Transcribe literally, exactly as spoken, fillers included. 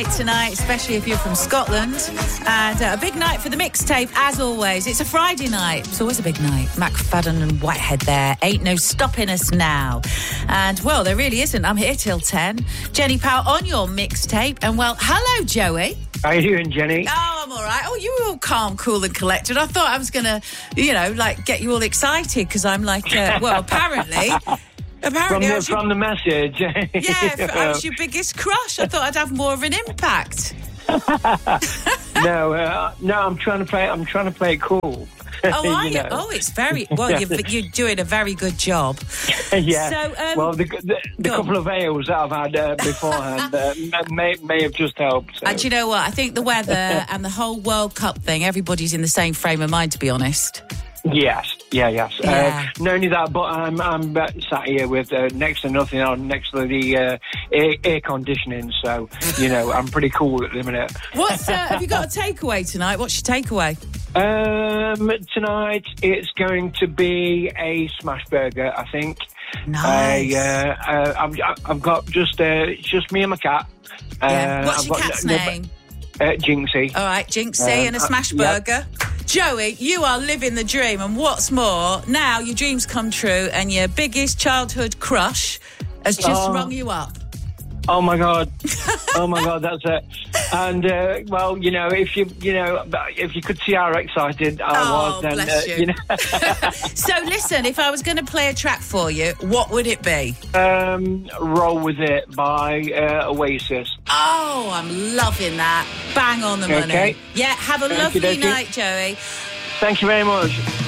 night tonight, especially if you're from Scotland. And uh, a big night for the mixtape, as always. It's a Friday night. It's always a big night. McFadden and Whitehead there. Ain't no stopping us now. And, well, there really isn't. I'm here till ten. Jenny Powell on your mixtape. And, well, hello, Joey. How you doing, Jenny? Oh, I'm all right. Oh, you were all calm, cool and collected. I thought I was going to, you know, like, get you all excited because I'm like, uh, well, apparently... Apparently, from the, from your, the message. Yeah, I was your biggest crush. I thought I'd have more of an impact. no, uh, no, I'm trying to play. I'm trying to play it cool. Oh, are you? you know? Oh, it's very well. You're, you're doing a very good job. Yeah. So, um, well, the, the, the couple of ales that I've had uh, beforehand uh, may may have just helped. So. And you know what? I think the weather and the whole World Cup thing. Everybody's in the same frame of mind, to be honest. Yes, yeah, yes. Yeah. Uh, not only that, but I'm I'm uh, sat here with uh, next to nothing on, next to the uh, air, air conditioning. So you know, I'm pretty cool at the minute. What's uh, have you got a takeaway tonight? What's your takeaway? Um, tonight it's going to be a smash burger, I think. Nice. I, uh, uh, I've, I've got just uh, it's just me and my cat. Yeah. Uh, What's I've your got cat's no, name? Uh, Jinxie. All right, Jinxie Um, and a smash uh, burger. Yeah. Joey, you are living the dream, and what's more, now your dreams come true and your biggest childhood crush has just Oh. rung you up. Oh my god! Oh my god, that's it. And uh, well, you know, if you you know, if you could see how excited I Oh, was, then bless uh, you. you know. So listen, if I was going to play a track for you, what would it be? um, Roll With It by uh, Oasis. Oh, I'm loving that. Bang on the money. Okay. Yeah, have a Okie lovely dokie. night, Joey. Thank you very much.